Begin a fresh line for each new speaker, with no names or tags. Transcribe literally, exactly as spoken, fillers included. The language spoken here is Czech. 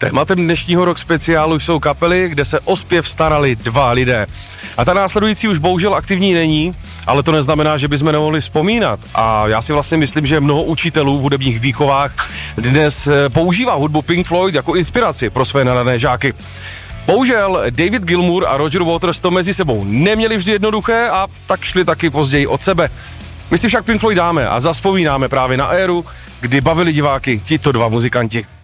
Tématem dnešního rock speciálu jsou kapely, kde se o zpěv starali dva lidé. A ta následující už bohužel aktivní není, ale to neznamená, že bychom nemohli vzpomínat. A já si vlastně myslím, že mnoho učitelů v hudebních výchovách dnes používá hudbu Pink Floyd jako inspiraci pro své nadané žáky. Bohužel David Gilmour a Roger Waters to mezi sebou neměli vždy jednoduché a tak šli taky později od sebe. My si však Pink Floyd dáme a zazpomínáme právě na éru, kdy bavili diváky tito dva muzikanti.